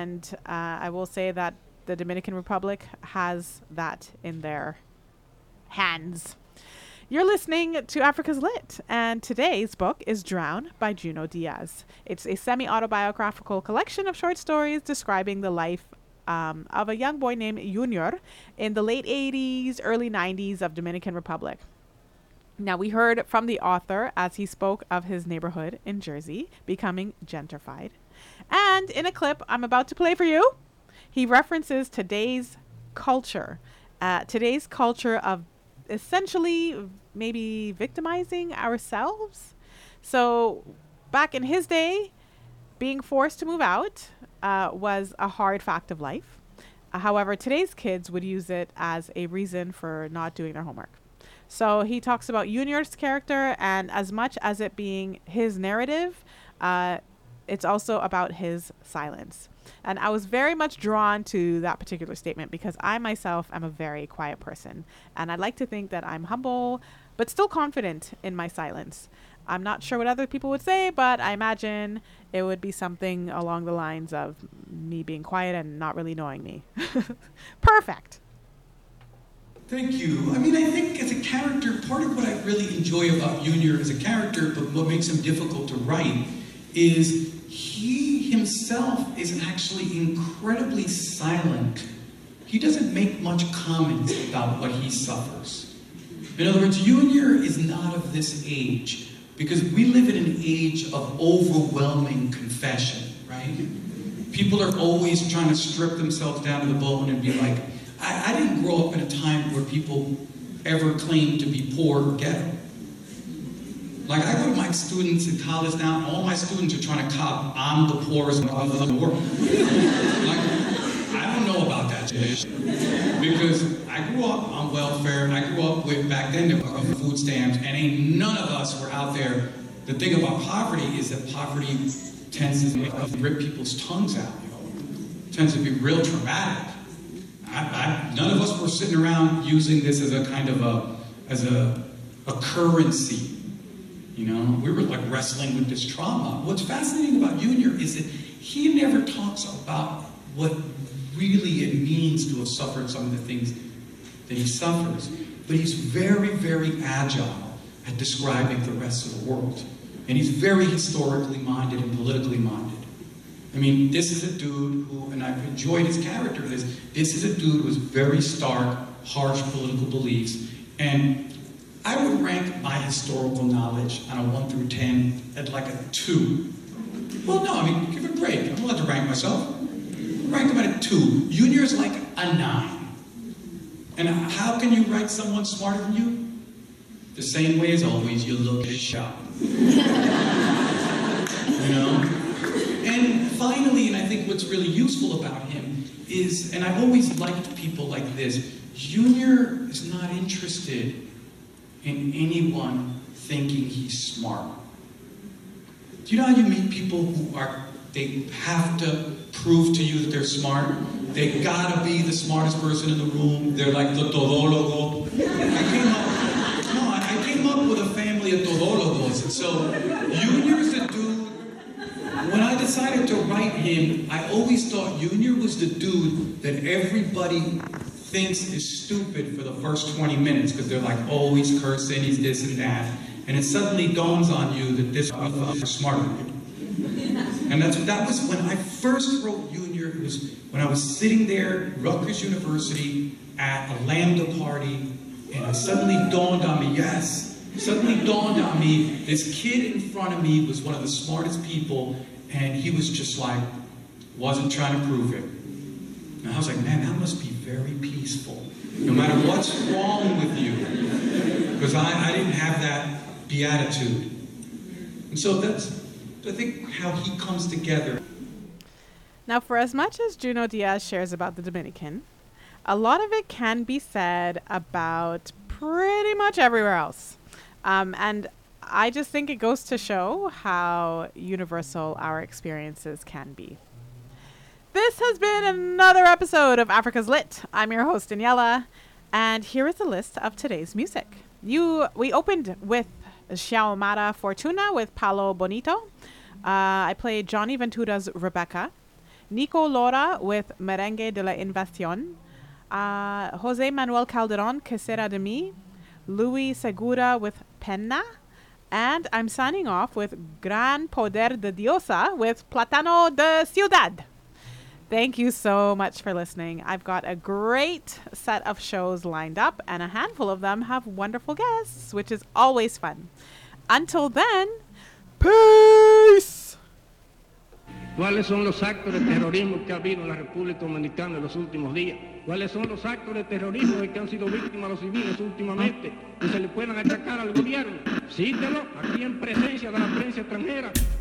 And I will say that the Dominican Republic has that in their hands. You're listening to Africa's Lit, and today's book is Drown by Junot Diaz. It's a semi-autobiographical collection of short stories describing the life of a young boy named Junior in the late 80s, early 90s of Dominican Republic. Now, we heard from the author as he spoke of his neighborhood in Jersey becoming gentrified. And in a clip I'm about to play for you, he references today's culture of essentially maybe victimizing ourselves. So back in his day, being forced to move out was a hard fact of life. However, today's kids would use it as a reason for not doing their homework. So he talks about Junior's character, and as much as it being his narrative, it's also about his silence. And I was very much drawn to that particular statement because I myself am a very quiet person. And I like to think that I'm humble, but still confident in my silence. I'm not sure what other people would say, but I imagine it would be something along the lines of me being quiet and not really knowing me. Perfect. Thank you. I mean, I think as a character, part of what I really enjoy about Junior as a character, but what makes him difficult to write, is he himself is actually incredibly silent. He doesn't make much comments about what he suffers. In other words, Junior is not of this age, because we live in an age of overwhelming confession, right? People are always trying to strip themselves down to the bone and be like, I didn't grow up in a time where people ever claimed to be poor or ghetto. Like, I go to my students in college now, all my students are trying to cop, I'm the poorest mother in the world. Like, I don't know about that shit. Because I grew up on welfare, I grew up with, back then, there were food stamps, and ain't none of us were out there. The thing about poverty is that poverty tends to rip people's tongues out, you know. It tends to be real traumatic. None of us were sitting around using this as a kind of a currency. You know, we were like wrestling with this trauma. What's fascinating about Junior is that he never talks about what really it means to have suffered some of the things that he suffers. But he's very, very agile at describing the rest of the world. And he's very historically minded and politically minded. I mean, this is a dude who, and I've enjoyed his character in this, this is a dude who has very stark, harsh political beliefs. And I would rank my historical knowledge on a 1 through 10 at like a 2. Well, no, I mean, give it a break. I'm allowed to rank myself. Rank him at a 2. Junior's like a 9. And how can you rank someone smarter than you? The same way as always, you look at his shop. You know? And finally, and I think what's really useful about him is, and I've always liked people like this, Junior is not interested in anyone thinking he's smart. Do you know how you meet people who they have to prove to you that they're smart? They gotta be the smartest person in the room. They're like the todólogo. I came up with a family of todólogos. And so Junior's the dude. When I decided to write him, I always thought Junior was the dude that everybody thinks is stupid for the first 20 minutes because they're like, oh, he's cursing, he's this and that. And it suddenly dawns on you that this motherfucker is smarter than you. And that was when I first wrote Junior. It was when I was sitting there at Rutgers University at a Lambda party, and it suddenly dawned on me, this kid in front of me was one of the smartest people, and he was just like, wasn't trying to prove it. And I was like, man, that must be very peaceful, no matter what's wrong with you. Because I didn't have that beatitude. And so that's, I think, how he comes together. Now, for as much as Junot Diaz shares about the Dominican, a lot of it can be said about pretty much everywhere else. And I just think it goes to show how universal our experiences can be. This has been another episode of Africa's Lit. I'm your host, Daniela, and here is a list of today's music. We opened with Xiaomara Fortuna with Palo Bonito. I played Johnny Ventura's Rebecca. Nico Lora with Merengue de la Invasión, Jose Manuel Calderon, Que Sera de Mi, Luis Segura with Penna, and I'm signing off with Gran Poder de Diosa with Platano de Ciudad. Thank you so much for listening. I've got a great set of shows lined up, and a handful of them have wonderful guests, which is always fun. Until then, peace! ¿Cuáles son los actos de terrorismo que ha habido en la República Dominicana en los últimos días? ¿Cuáles son los actos de terrorismo de que han sido víctimas los civiles últimamente que se le puedan achacar al gobierno? Cítelo aquí en presencia de la prensa extranjera